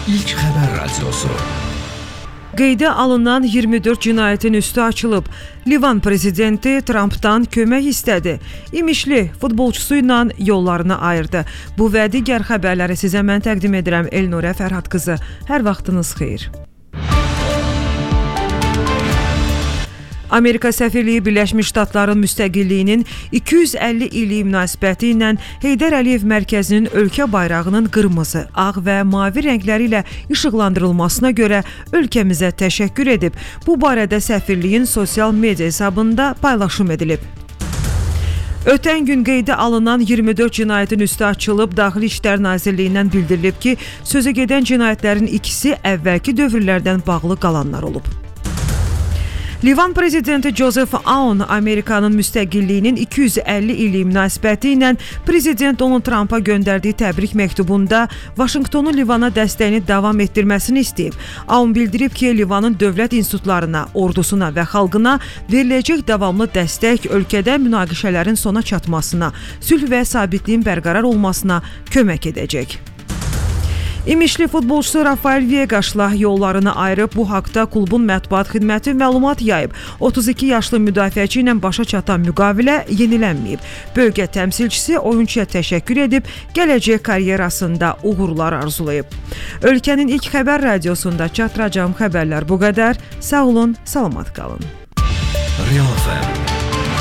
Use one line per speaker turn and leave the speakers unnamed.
İlk Xəbər Radiosu.
Qeydə alınan 24 cinayətin üstü açılıb. Livan prezidenti Trumpdan kömək istədi. İmişli futbolçusu ilə yollarını ayırdı. Bu və digər xəbərləri sizə mən təqdim edirəm. Elnurə Fərhad qızı. Hər vaxtınız xeyir. Amerika səfirliyi Birləşmiş Ştatların müstəqilliyinin 250 illiyi münasibəti ilə Heydər Əliyev mərkəzinin ölkə bayrağının qırmızı, ağ və mavi rəngləri ilə işıqlandırılmasına görə ölkəmizə təşəkkür edib. Bu barədə səfirliyin sosial media hesabında paylaşım edilib. Ötən gün qeydə alınan 24 cinayətin üstü açılıb. Daxili İşlər Nazirliyindən bildirilib ki, sözə gedən cinayətlərin ikisi əvvəlki dövrlərdən bağlı qalanlar olub. Livan prezidenti Joseph Aoun Amerikanın müstəqilliyinin 250 illiyi münasibəti ilə prezident Donald Trumpa göndərdiyi təbrik məktubunda Vaşinqtonu Livana dəstəyini davam etdirməsini istəyib. Aoun bildirib ki, Livanın dövlət institutlarına, ordusuna və xalqına veriləcək davamlı dəstək ölkədə münaqişələrin sona çatmasına, sülh və sabitliyin bərqərar olmasına kömək edəcək. İmişli futbolçusu Rafael Viegas'la yollarını ayırıb. Bu haqda klubun mətbuat xidməti məlumat yayıb. 32 yaşlı müdafiəçi ilə başa çatan müqavilə yenilənməyib. Bölgə təmsilçisi oyunçuya təşəkkür edib, gələcək karyerasında uğurlar arzulayıb. Ölkənin ilk xəbər radiosunda çatdıracağım xəbərlər bu qədər. Sağ olun, salamat qalın.
Real FM.